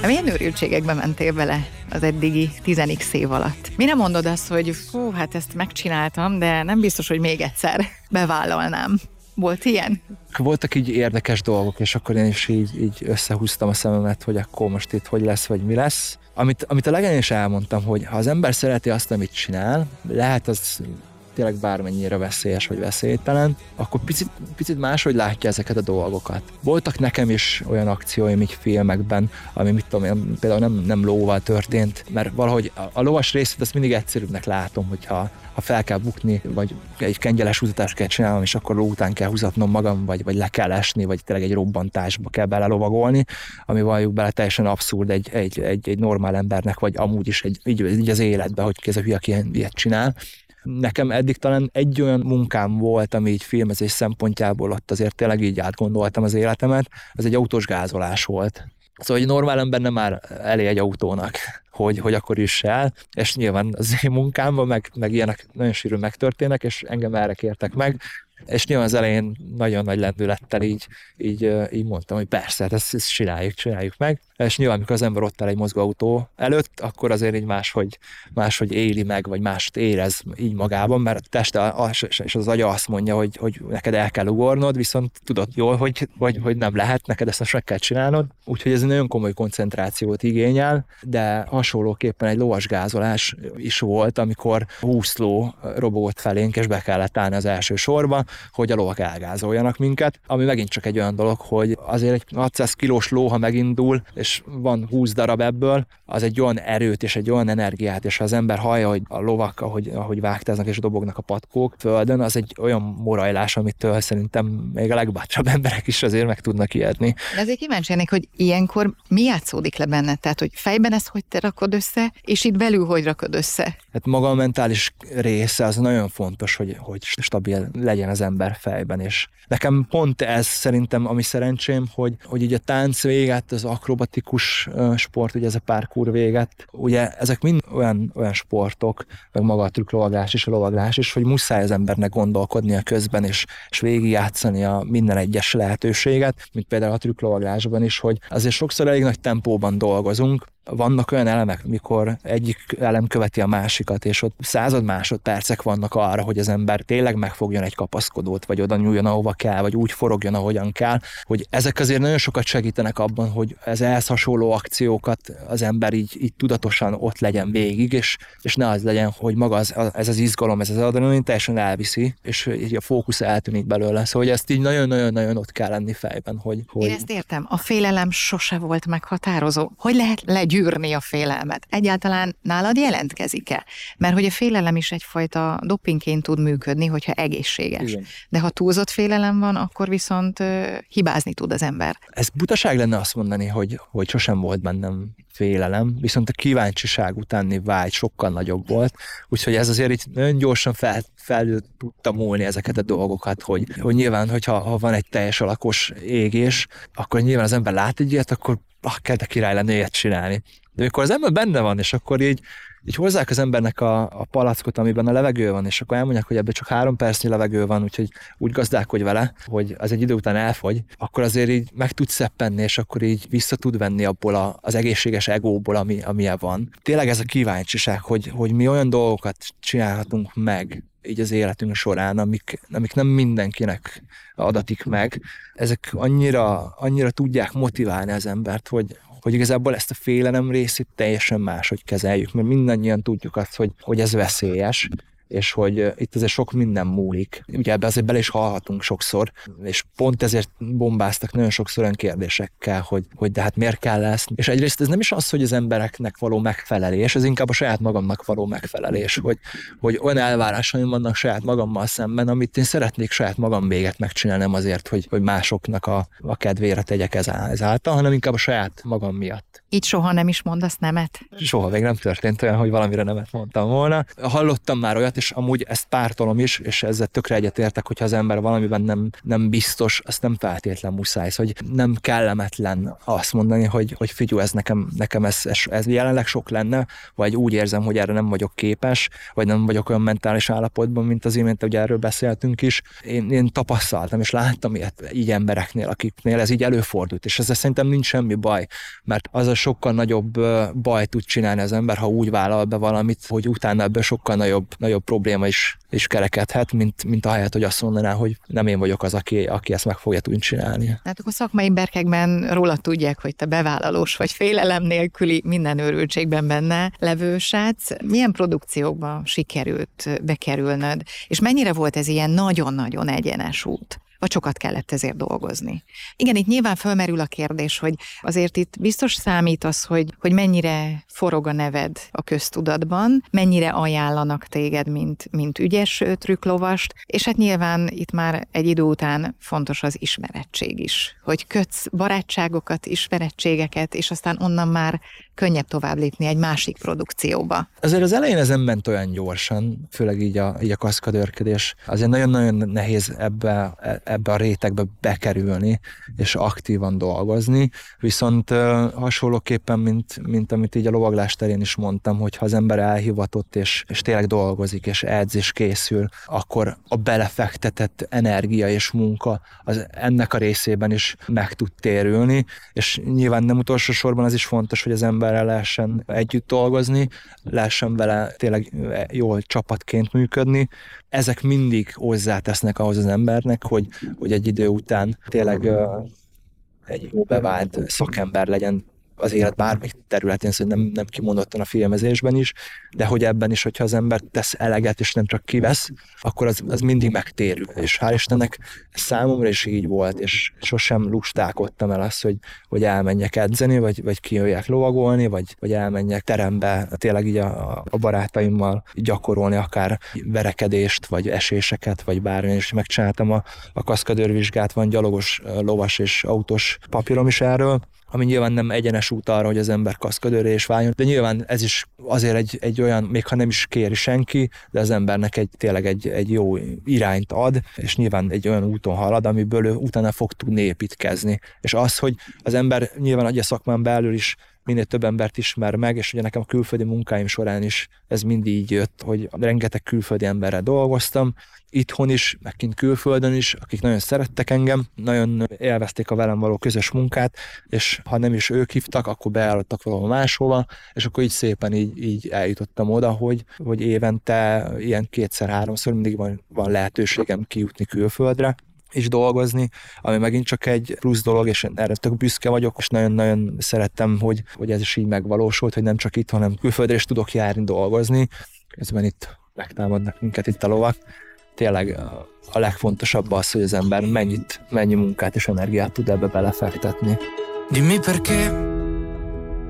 Milyen őrültségekbe mentél bele az eddigi 10x év alatt? Mire mondod azt, hogy hát ezt megcsináltam, de nem biztos, hogy még egyszer bevállalnám? Volt ilyen? Voltak így érdekes dolgok, és akkor én is így összehúztam a szememet, hogy akkor most itt hogy lesz, vagy mi lesz. Amit a legelején is elmondtam, hogy ha az ember szereti azt, amit csinál, lehet az tényleg bármennyire veszélyes vagy veszélytelen, akkor picit máshogy látja ezeket a dolgokat. Voltak nekem is olyan akcióim így filmekben, ami mit tudom én, például nem lóval történt, mert valahogy a lovas részét azt mindig egyszerűbbnek látom, hogyha fel kell bukni, vagy egy kengyeles húzatást kell csinálnom, és akkor ló után kell húzatnom magam, vagy le kell esni, vagy tényleg egy robbantásba kell belelovagolni, ami valljuk bele teljesen abszurd egy normál embernek, vagy amúgy is így az életben, hogy ez a hülye ilyet csinál. Nekem eddig talán egy olyan munkám volt, ami így filmezés szempontjából ott azért tényleg így átgondoltam az életemet, az egy autós gázolás volt. Szóval egy normál ember nem már elé egy autónak, hogy akkor is el, és nyilván az én munkámban meg ilyenek nagyon sűrűn megtörténnek, és engem erre kértek meg, és nyilván az elején nagyon nagy lendülettel így mondtam, hogy persze, hát ezt csináljuk meg. És nyilván, amikor az ember ott áll egy mozgóautó előtt, akkor azért így máshogy éli meg, vagy mást érez így magában, mert a teste és az agya azt mondja, hogy neked el kell ugornod, viszont tudod jól, hogy nem lehet, neked ezt most meg kell csinálnod. Úgyhogy ez egy nagyon komoly koncentrációt igényel, de hasonlóképpen egy lovasgázolás is volt, amikor 20 ló robogott felénk, és be kellett állni az első sorba, hogy a lovak elgázoljanak minket, ami megint csak egy olyan dolog, hogy azért egy 600 kilós ló, ha megindul, és van 20 darab ebből, az egy olyan erőt és egy olyan energiát, és ha az ember hallja, hogy a lovak, ahogy vágtáznak és dobognak a patkók földön, az egy olyan morajlás, amitől szerintem még a legbátrabb emberek is azért meg tudnak ijedni. De azért kíváncsi lennék, hogy ilyenkor mi játszódik le benned? Tehát, hogy fejben ezt hogy te rakod össze, és itt belül hogy rakod össze? Hát maga a mentális része az nagyon fontos, hogy stabil legyen az ember fejben, és nekem pont ez szerintem, ami szerencsém, hogy így a tánc véget, az akrobatikus sport, ugye ez a parkour véget, ugye ezek mind olyan sportok, meg maga a trükklovaglás és a lovaglás is, hogy muszáj az embernek gondolkodnia közben, és végigjátszani a minden egyes lehetőséget, mint például a trükklovaglásban is, hogy azért sokszor elég nagy tempóban dolgozunk. Vannak olyan elemek, mikor egyik elem követi a másikat, és ott 100 másodpercek vannak arra, hogy az ember tényleg megfogjon egy kapaszkodót, vagy oda nyúljon, ahova kell, vagy úgy forogjon, ahogyan kell, hogy ezek azért nagyon sokat segítenek abban, hogy ez ehhez hasonló akciókat az ember így tudatosan ott legyen végig, és ne az legyen, hogy maga ez az izgalom, ez az adrenalin teljesen elviszi, és így a fókusz eltűnik belőle. Szóval hogy ezt így nagyon-nagyon ott kell lenni fejben, hogy... Én ezt értem. A félelem sose volt meghatározó. Hogy lehet legyűrni a félelmet? Egyáltalán nálad jelentkezik-e? Mert hogy a félelem is egyfajta dopingként tud működni, hogyha egészséges. Igen. De ha túlzott félelem van, akkor viszont hibázni tud az ember. Ez butaság lenne azt mondani, hogy sosem volt bennem félelem, viszont a kíváncsiság utáni vágy sokkal nagyobb volt, úgyhogy ez azért így nagyon gyorsan fel tudta múlni ezeket a dolgokat, hogy nyilván, hogyha van egy teljes alakos égés, akkor nyilván az ember lát egy ilyet, akkor kell de király lenni ilyet csinálni. De amikor az ember benne van, és akkor így hozzák az embernek a palackot, amiben a levegő van, és akkor elmondják, hogy ebben csak 3 percnyi levegő van, úgyhogy úgy gazdálkodj vele, hogy az egy idő után elfogy, akkor azért így meg tud szeppenni, és akkor így vissza tud venni abból az egészséges egóból, amilyen van. Tényleg ez a kíváncsiság, hogy mi olyan dolgokat csinálhatunk meg így az életünk során, amik nem mindenkinek adatik meg. Ezek annyira tudják motiválni az embert, hogy igazából ezt a félelem részét teljesen máshogy kezeljük, mert mindannyian tudjuk azt, hogy ez veszélyes, és hogy itt azért sok minden múlik. Ugye ebbe azért bele is hallhatunk sokszor, és pont ezért bombáztak nagyon sokszor olyan kérdésekkel, hogy de hát miért kell ezt? És egyrészt ez nem is az, hogy az embereknek való megfelelés, ez inkább a saját magamnak való megfelelés, hogy olyan elvárásaim vannak saját magammal szemben, amit én szeretnék saját magam véget megcsinálni, nem azért, hogy másoknak a kedvére tegyek ezáltal, hanem inkább a saját magam miatt. Így soha nem is mondasz nemet? Soha még nem történt olyan, hogy valamire nemet mondtam volna. Hallottam már olyat, és amúgy ezt pártolom is, és ezzel tökre egyetértek, hogyha az ember valamiben nem biztos, azt nem feltétlen muszáj, hogy nem kellemetlen azt mondani, hogy figyelj, ez nekem ez jelenleg sok lenne, vagy úgy érzem, hogy erre nem vagyok képes, vagy nem vagyok olyan mentális állapotban, mint az imént, ugye erről beszéltünk is. Én tapasztaltam, és láttam ilyet így embereknél, akiknél ez így előfordult, és ezzel szerintem nincs semmi baj, mert az a sokkal nagyobb baj tud csinálni az ember, ha úgy vállal be valamit, hogy utána ebből sokkal nagyobb probléma is kerekedhet, mint ahelyett, hogy azt mondaná, hogy nem én vagyok az, aki ezt meg fogja tudni csinálni. Hát akkor szakmai berkekben róla tudják, hogy te bevállalós vagy, félelem nélküli, minden őrültségben benne levő srác. Milyen produkciókba sikerült bekerülnöd, és mennyire volt ez ilyen nagyon-nagyon egyenes út? Vagy sokat kellett ezért dolgozni? Igen, itt nyilván fölmerül a kérdés, hogy azért itt biztos számít az, hogy mennyire forog a neved a köztudatban, mennyire ajánlanak téged, mint ügyes trükklovast, és hát nyilván itt már egy idő után fontos az ismerettség is, hogy kötsz barátságokat, ismerettségeket, és aztán onnan már könnyebb tovább lépni egy másik produkcióba. Azért az elején ez nem ment olyan gyorsan, főleg így a kaszkadőrködés. Azért nagyon-nagyon nehéz ebbe a rétegbe bekerülni, és aktívan dolgozni, viszont hasonlóképpen, mint amit így a lovaglás terén is mondtam, hogy ha az ember elhivatott, és tényleg dolgozik, és edz, és készül, akkor a belefektetett energia és munka az ennek a részében is meg tud térülni, és nyilván nem utolsó sorban az is fontos, hogy az emberrel lehessen együtt dolgozni, lehessen vele tényleg jól csapatként működni. Ezek mindig hozzátesznek ahhoz az embernek, hogy egy idő után tényleg egy jó bevált szakember legyen az élet bármelyik területén, szóval nem kimondottan a filmezésben is, de hogy ebben is, hogyha az ember tesz eleget, és nem csak kivesz, akkor az mindig megtérül. És hál' Istennek számomra is így volt, és sosem lustálkodtam el azt, hogy elmenjek edzeni, vagy kijöjjek lovagolni, vagy elmenjek terembe tényleg így a barátaimmal gyakorolni akár verekedést, vagy eséseket, vagy bármi, és megcsináltam a kaszkadőrvizsgát, van gyalogos, lovas és autós papírom is erről, ami nyilván nem egyenes út arra, hogy az ember kaszkadőrre is váljon, de nyilván ez is azért egy olyan, még ha nem is kéri senki, de az embernek tényleg egy jó irányt ad, és nyilván egy olyan úton halad, amiből ő utána fog tudni építkezni. És az, hogy az ember nyilván a szakmán belül is minél több embert ismer meg, és ugye nekem a külföldi munkáim során is ez mindig így jött, hogy rengeteg külföldi emberrel dolgoztam, itthon is, meg kint külföldön is, akik nagyon szerettek engem, nagyon élvezték a velem való közös munkát, és ha nem is ők hívtak, akkor beállottak valahol máshova, és akkor így szépen így eljutottam oda, hogy évente ilyen 2-3-szor mindig van lehetőségem kijutni külföldre, és dolgozni, ami megint csak egy plusz dolog, és erre tök büszke vagyok, és nagyon-nagyon szerettem, hogy ez is így megvalósult, hogy nem csak itt, hanem külföldre is tudok járni, dolgozni. Közben itt megtámadnak minket itt a lovak. Tényleg a legfontosabb az, hogy az ember mennyi munkát és energiát tud ebbe belefektetni. Dimmi perché